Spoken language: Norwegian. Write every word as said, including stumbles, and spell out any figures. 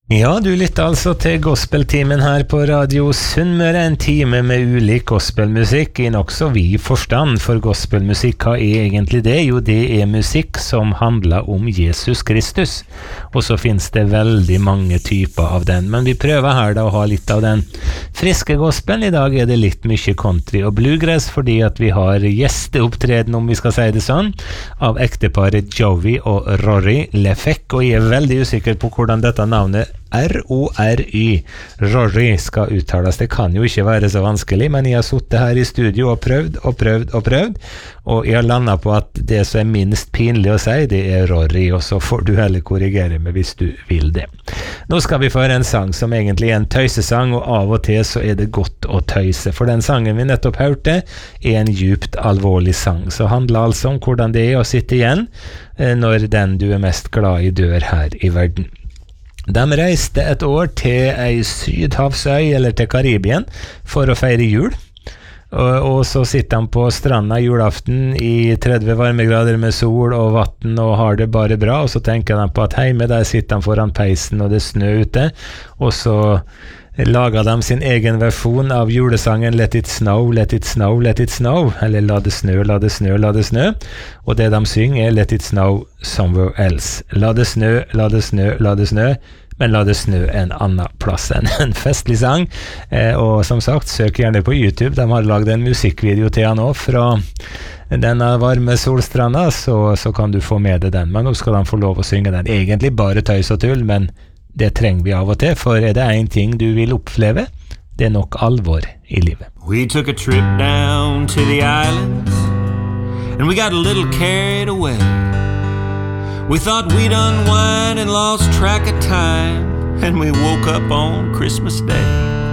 Ja, du lytter altså til gospeltimen her på Radio Sunnmøre, en time med ulik gospelmusikk i nokså vid forstand, for gospelmusikk, hva er egentlig det? Jo, det er musikk som handler om Jesus Kristus, og så finnes det veldig mange typer av den, men vi prøver her da å ha litt av den friske gospelen. I dag er det litt mye country og bluegrass, fordi at vi har gjesteopptreden, om vi skal si det sånn, av ekteparet Joey og Rory Lefek, og jeg er veldig usikker på hvordan dette navnet R O R Y Rory skal uttales. Det kan jo ikke være så vanskelig, men jeg har suttet her i studio og prøvd og prøvd og prøvd, og jeg har landet på at det som er minst pinlig å si, det er Rory, og så får du heller korrigere meg hvis du vil det. Nå skal vi få høre en sang som egentlig er en tøysesang, og av og til så er det godt å tøyse, for den sangen vi nettopp hørte er en djupt alvorlig sang, så handler altså om hvordan det er å sitte igjen når den du er mest glad i dør her i verden. De reiste et år til ei sydhavsøy, eller til Karibien, for å feire jul. Og, og så sitter de på stranda julaften i tretti varmegrader med sol og vatten og har det bare bra, og så tenker de på at hjemme der sitter de foran peisen og det er snø ute, og så lager de sin egen versjon av julesangen Let it snow, let it snow, let it snow, eller La det snø, la det snø, la det snø, og det de synger er Let it snow somewhere else. La det snø, la det snø, la det snø, men la det snø en annen plass enn en festlig sang, eh, og som sagt, søk gjerne på YouTube, de har laget en musikkvideo til han også fra denne varme solstranda, så, så kan du få med deg den, men nå skal de få lov å synge den, egentlig bare tøys og tull, men det trenger vi av og til, for er det en ting du vil oppleve, det er nok alvor i livet. We took a trip down to the islands and we got a little carried away. We thought we'd unwind and lost track of time, and we woke up on Christmas Day.